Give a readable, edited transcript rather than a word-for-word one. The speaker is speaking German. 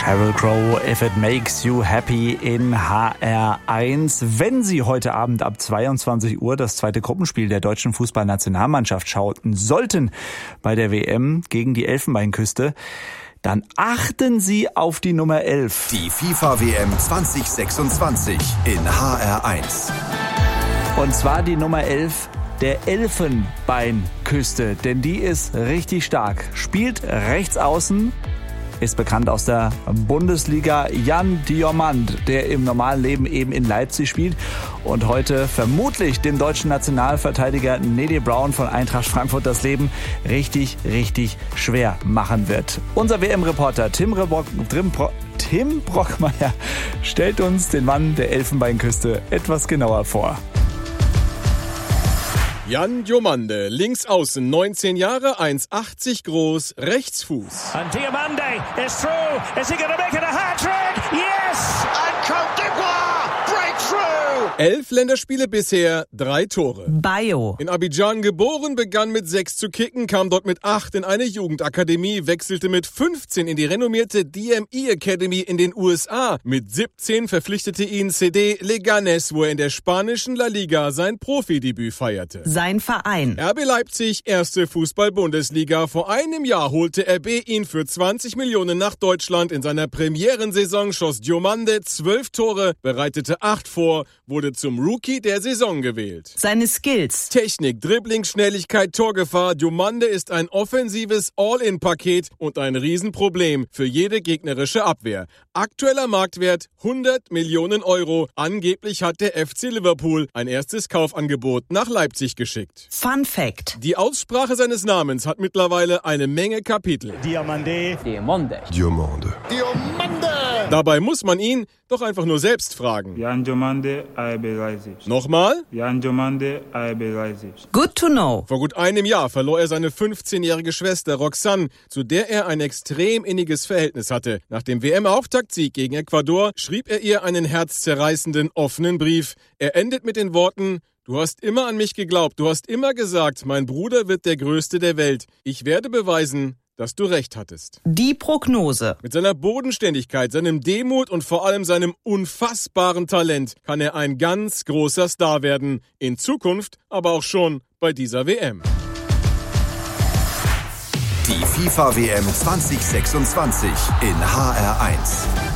Sheryl Crow, If It Makes You Happy in HR1. Wenn Sie heute Abend ab 22 Uhr das zweite Gruppenspiel der deutschen Fußballnationalmannschaft schauen sollten bei der WM gegen die Elfenbeinküste, dann achten Sie auf die Nummer 11. Die FIFA-WM 2026 in HR1. Und zwar die Nummer 11 der Elfenbeinküste, denn die ist richtig stark. Spielt rechts außen, ist bekannt aus der Bundesliga, Jan Diomand, der im normalen Leben eben in Leipzig spielt und heute vermutlich dem deutschen Nationalverteidiger Nedi Brown von Eintracht Frankfurt das Leben richtig schwer machen wird. Unser WM-Reporter Tim Brockmeier stellt uns den Mann der Elfenbeinküste etwas genauer vor. Jan Diomande, links außen, 19 Jahre, 1,80 groß, Rechtsfuß. And Diomande is through. Is he going to make it a hat-trick? Yes! And Côte d'Ivoire breaks through! 11 Länderspiele bisher, 3 Tore. Bayo. In Abidjan geboren, begann mit 6 zu kicken, kam dort mit 8 in eine Jugendakademie, wechselte mit 15 in die renommierte DME Academy in den USA. Mit 17 verpflichtete ihn CD Leganés, wo er in der spanischen La Liga sein Profidebüt feierte. Sein Verein. RB Leipzig, erste Fußball-Bundesliga. Vor einem Jahr holte RB ihn für 20 Millionen nach Deutschland. In seiner Premierensaison schoss Diomande 12 Tore, bereitete 8 vor, wurde zum Rookie der Saison gewählt. Seine Skills. Technik, Dribbling, Schnelligkeit, Torgefahr. Diomande ist ein offensives All-in-Paket und ein Riesenproblem für jede gegnerische Abwehr. Aktueller Marktwert 100 Millionen Euro. Angeblich hat der FC Liverpool ein erstes Kaufangebot nach Leipzig geschickt. Fun Fact. Die Aussprache seines Namens hat mittlerweile eine Menge Kapitel. Diomande. Dabei muss man ihn doch einfach nur selbst fragen. Jan Diomande, RB Leipzig. Nochmal? Jan Diomande, RB Leipzig. Good to know. Vor gut einem Jahr verlor er seine 15-jährige Schwester Roxanne, zu der er ein extrem inniges Verhältnis hatte. Nach dem WM-Auftaktsieg gegen Ecuador schrieb er ihr einen herzzerreißenden, offenen Brief. Er endet mit den Worten: Du hast immer an mich geglaubt, du hast immer gesagt, mein Bruder wird der Größte der Welt. Ich werde beweisen, dass du recht hattest. Die Prognose. Mit seiner Bodenständigkeit, seinem Demut und vor allem seinem unfassbaren Talent kann er ein ganz großer Star werden. In Zukunft, aber auch schon bei dieser WM. Die FIFA-WM 2026 in HR1.